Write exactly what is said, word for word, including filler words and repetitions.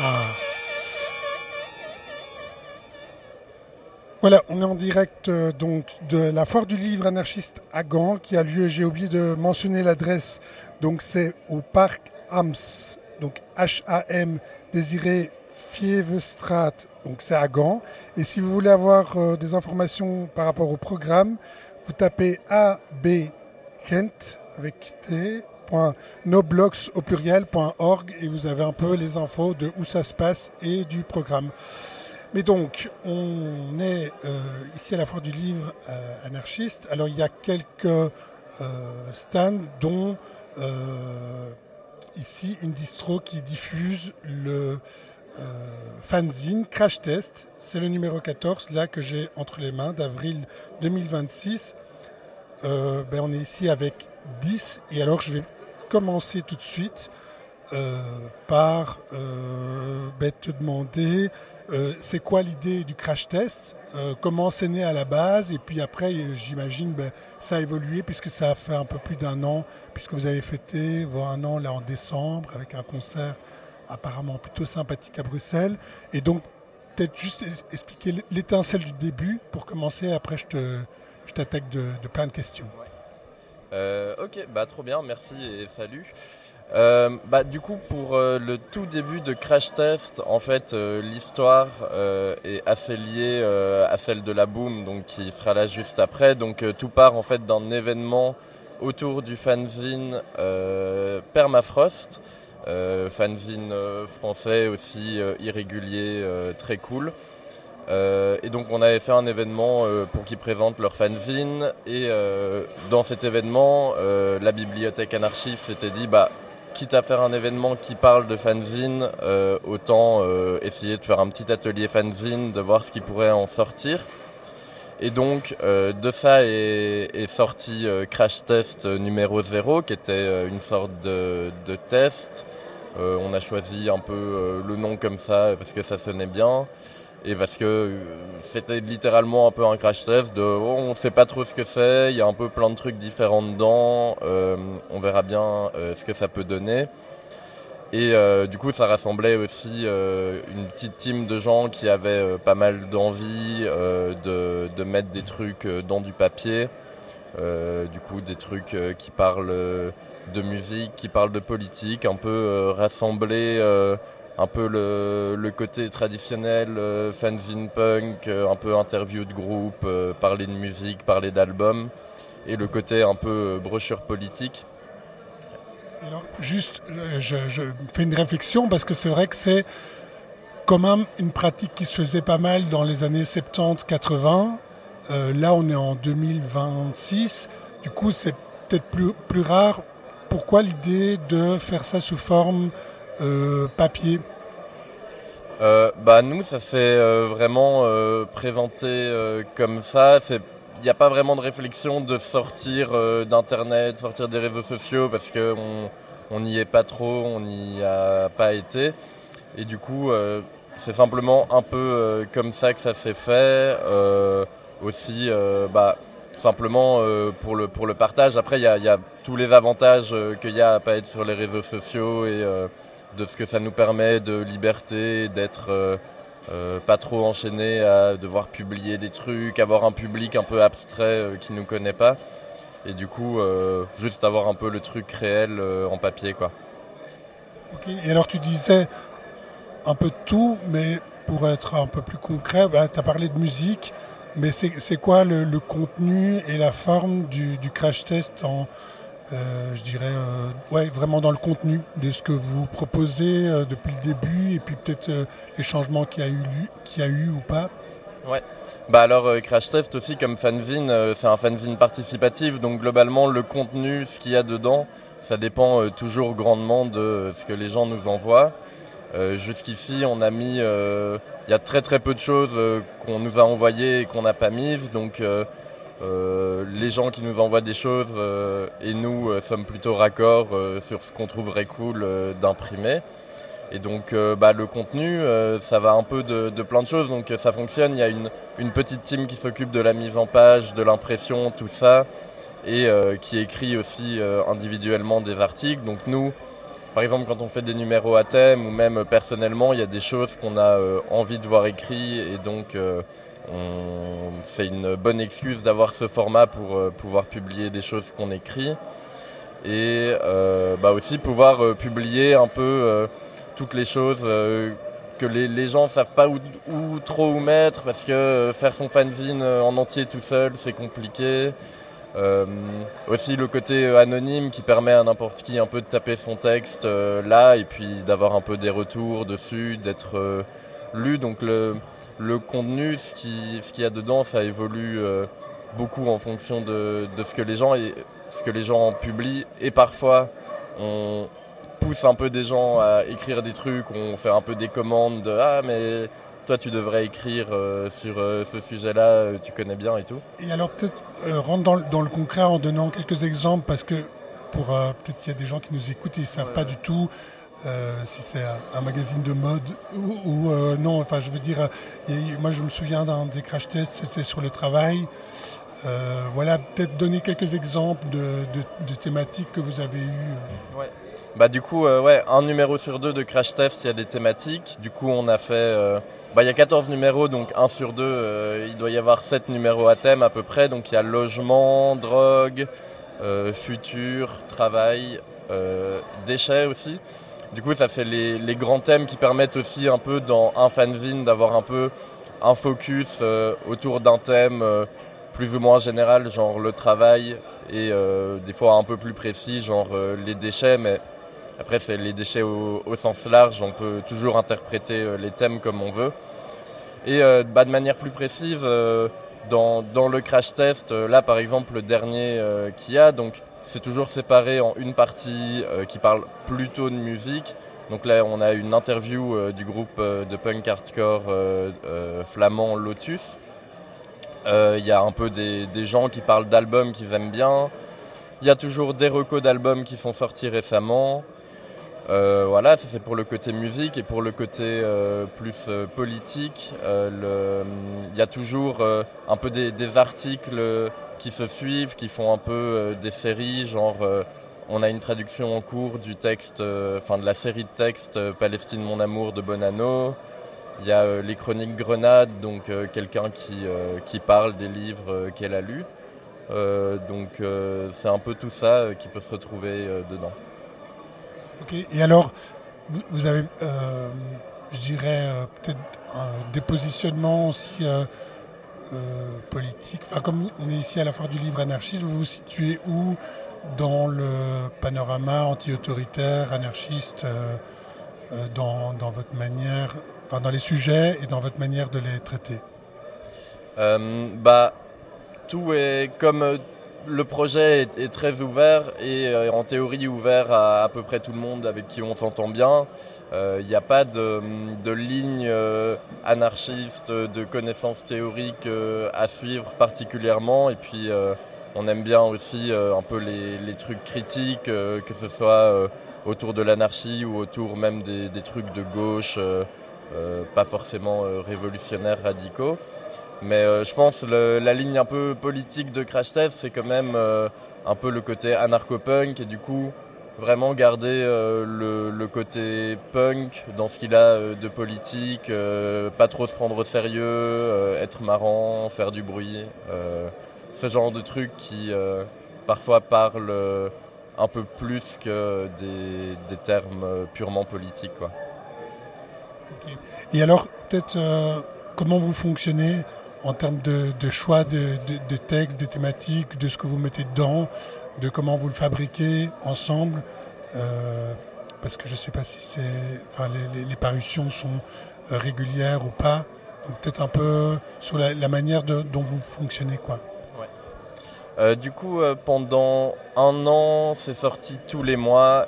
Ah. Voilà, on est en direct euh, donc de la foire du livre anarchiste à Gand qui a lieu, j'ai oublié de mentionner l'adresse, donc c'est au parc Hams, donc H A M Désiré Fievestraat, donc c'est à Gand. Et si vous voulez avoir euh, des informations par rapport au programme, vous tapez A B Gent avec T. noblogs au pluriel point org et vous avez un peu les infos de où ça se passe et du programme. Mais donc, on est euh, ici à la foire du livre euh, anarchiste. Alors, il y a quelques euh, stands, dont euh, ici une distro qui diffuse le euh, fanzine Crash Test. C'est le numéro quatorze, là, que j'ai entre les mains, d'avril deux mille vingt-six. Euh, ben, on est ici avec dix. Et alors, je vais commencer tout de suite euh, par euh, ben, te demander... Euh, c'est quoi l'idée du crash test, euh, comment c'est né à la base, et puis après, j'imagine, ben, ça a évolué puisque ça a fait un peu plus d'un an, puisque vous avez fêté vos un an là en décembre avec un concert apparemment plutôt sympathique à Bruxelles. Et donc, peut-être juste expliquer l'étincelle du début pour commencer, après je, te, je t'attaque de, de plein de questions. Euh, ok, bah trop bien, merci et salut. Euh, bah, du coup, pour euh, le tout début de Crash Test, en fait, euh, l'histoire euh, est assez liée euh, à celle de la Boom, donc qui sera là juste après. Donc, euh, tout part en fait d'un événement autour du fanzine euh, Permafrost, euh, fanzine euh, français aussi euh, irrégulier, euh, très cool. Euh, et donc, on avait fait un événement euh, pour qu'ils présentent leur fanzine. Et euh, dans cet événement, euh, la bibliothèque anarchiste s'était dit, bah quitte à faire un événement qui parle de fanzine, euh, autant euh, essayer de faire un petit atelier fanzine, de voir ce qui pourrait en sortir. Et donc euh, de ça est, est sorti euh, Crash Test numéro zéro, qui était euh, une sorte de, de test. Euh, on a choisi un peu euh, le nom comme ça parce que ça sonnait bien. Et parce que euh, c'était littéralement un peu un crash test de oh, on sait pas trop ce que c'est, il y a un peu plein de trucs différents dedans, euh, on verra bien euh, ce que ça peut donner. Et euh, du coup ça rassemblait aussi euh, une petite team de gens qui avaient euh, pas mal d'envie euh, de, de mettre des trucs euh, dans du papier, euh, du coup des trucs euh, qui parlent de musique, qui parlent de politique, un peu euh, rassemblés. Euh, un peu le, le côté traditionnel, euh, fanzine punk, euh, un peu interview de groupe, euh, parler de musique, parler d'albums, et le côté un peu euh, brochure politique. Alors, juste, je, je fais une réflexion parce que c'est vrai que c'est quand même une pratique qui se faisait pas mal dans les années soixante-dix quatre-vingts. Euh, là, on est en deux mille vingt-six. Du coup, c'est peut-être plus, plus rare. Pourquoi l'idée de faire ça sous forme euh, papier ? euh, bah Nous, ça s'est euh, vraiment euh, présenté euh, comme ça. Il n'y a pas vraiment de réflexion de sortir euh, d'Internet, sortir des réseaux sociaux, parce qu'on on n'y est pas trop, on n'y a pas été. Et du coup, euh, c'est simplement un peu euh, comme ça que ça s'est fait. Euh, aussi, euh, bah, simplement euh, pour, le, pour le partage. Après, il y a, y a tous les avantages euh, qu'il y a à pas être sur les réseaux sociaux et euh, de ce que ça nous permet de liberté, d'être euh, euh, pas trop enchaîné à devoir publier des trucs, avoir un public un peu abstrait euh, qui nous connaît pas. Et du coup, euh, juste avoir un peu le truc réel euh, en papier, quoi. Ok. Et alors, tu disais un peu de tout, mais pour être un peu plus concret, bah, tu as parlé de musique, mais c'est, c'est quoi le, le contenu et la forme du, du crash test en, euh, je dirais, euh, ouais, vraiment dans le contenu de ce que vous proposez euh, depuis le début et puis peut-être euh, les changements qu'il y a eu, qu'il y a eu ou pas. Ouais. Bah alors euh, Crash Test aussi comme fanzine, euh, c'est un fanzine participatif, donc globalement le contenu, ce qu'il y a dedans, ça dépend euh, toujours grandement de euh, ce que les gens nous envoient. Euh, jusqu'ici, on a mis, il euh, y a très très peu de choses euh, qu'on nous a envoyées et qu'on n'a pas mises, donc euh, euh, les gens qui nous envoient des choses euh, et nous euh, sommes plutôt raccords euh, sur ce qu'on trouverait cool euh, d'imprimer. Et donc euh, bah, le contenu, euh, ça va un peu de, de plein de choses, donc euh, ça fonctionne. Il y a une, une petite team qui s'occupe de la mise en page, de l'impression, tout ça, et euh, qui écrit aussi euh, individuellement des articles. Donc nous, par exemple, quand on fait des numéros à thème ou même personnellement, il y a des choses qu'on a euh, envie de voir écrits et donc euh, on... c'est une bonne excuse d'avoir ce format pour euh, pouvoir publier des choses qu'on écrit et euh, bah aussi pouvoir euh, publier un peu euh, toutes les choses euh, que les, les gens savent pas où, où trop où mettre parce que euh, faire son fanzine en entier tout seul c'est compliqué. Euh, aussi le côté anonyme qui permet à n'importe qui un peu de taper son texte euh, là et puis d'avoir un peu des retours dessus, d'être euh, lu. Donc le, le contenu, ce qui, ce qu'il y a dedans, ça évolue euh, beaucoup en fonction de, de ce que les gens et, ce que les gens publient et parfois on pousse un peu des gens à écrire des trucs, on fait un peu des commandes de ah mais toi tu devrais écrire euh, sur euh, ce sujet-là, euh, tu connais bien et tout. Et alors peut-être euh, rentre dans, dans le concret en donnant quelques exemples parce que pour euh, peut-être qu'il y a des gens qui nous écoutent et ils ne savent ouais, pas ouais. du tout euh, si c'est un, un magazine de mode ou, ou euh, non, enfin je veux dire, euh, moi je me souviens d'un des crash tests, c'était sur le travail. Euh, voilà, peut-être donner quelques exemples de, de, de thématiques que vous avez eues. Ouais. Bah du coup, euh, ouais, un numéro sur deux de Crash Test, il y a des thématiques. Du coup, on a fait, euh, bah il y a quatorze numéros, donc un sur deux, euh, il doit y avoir sept numéros à thème à peu près. Donc il y a logement, drogue, euh, futur, travail, euh, déchets aussi. Du coup, ça c'est les, les grands thèmes qui permettent aussi un peu dans un fanzine d'avoir un peu un focus euh, autour d'un thème euh, plus ou moins général, genre le travail et euh, des fois un peu plus précis, genre euh, les déchets, mais après, c'est les déchets au, au sens large, on peut toujours interpréter euh, les thèmes comme on veut. Et euh, bah, de manière plus précise, euh, dans, dans le crash test, euh, là par exemple, le dernier euh, qu'il y a, donc, c'est toujours séparé en une partie euh, qui parle plutôt de musique. Donc là, on a une interview euh, du groupe euh, de punk hardcore euh, euh, flamand Lotus. Il euh, y a un peu des, des gens qui parlent d'albums qu'ils aiment bien. Il y a toujours des recos d'albums qui sont sortis récemment. Euh, voilà, ça c'est pour le côté musique et pour le côté euh, plus euh, politique. Il euh, y a toujours euh, un peu des, des articles qui se suivent, qui font un peu euh, des séries, genre euh, on a une traduction en cours du texte, enfin euh, de la série de textes euh, Palestine mon amour de Bonanno. Il y a euh, les chroniques Grenade, donc euh, quelqu'un qui, euh, qui parle des livres euh, qu'elle a lus. Euh, donc euh, c'est un peu tout ça euh, qui peut se retrouver euh, dedans. Ok, et alors, vous, vous avez, euh, je dirais, euh, peut-être euh, des positionnements aussi euh, euh, politiques. Enfin, comme on est ici à la Foire du Livre anarchiste, vous vous situez où dans le panorama anti-autoritaire, anarchiste, euh, euh, dans, dans votre manière, enfin, dans les sujets et dans votre manière de les traiter? euh, Bah, tout est comme... Euh, Le projet est, est très ouvert et euh, en théorie ouvert à à peu près tout le monde avec qui on s'entend bien. Il euh, n'y a pas de, de ligne euh, anarchiste, de connaissances théoriques euh, à suivre particulièrement. Et puis euh, on aime bien aussi euh, un peu les, les trucs critiques, euh, que ce soit euh, autour de l'anarchie ou autour même des, des trucs de gauche, euh, euh, pas forcément euh, révolutionnaires, radicaux. Mais euh, je pense que la ligne un peu politique de Crash Test, c'est quand même euh, un peu le côté anarcho-punk et du coup vraiment garder euh, le, le côté punk dans ce qu'il a euh, de politique, euh, pas trop se prendre au sérieux, euh, être marrant, faire du bruit, euh, ce genre de trucs qui euh, parfois parlent euh, un peu plus que des, des termes euh, purement politiques, quoi. Okay. Et alors peut-être euh, comment vous fonctionnez en termes de, de choix de, de, de textes, des thématiques, de ce que vous mettez dedans, de comment vous le fabriquez ensemble, euh, parce que je ne sais pas si c'est, enfin, les, les, les parutions sont euh, régulières ou pas, donc peut-être un peu sur la, la manière de, dont vous fonctionnez, quoi. Ouais. Euh, du coup, euh, pendant un an, c'est sorti tous les mois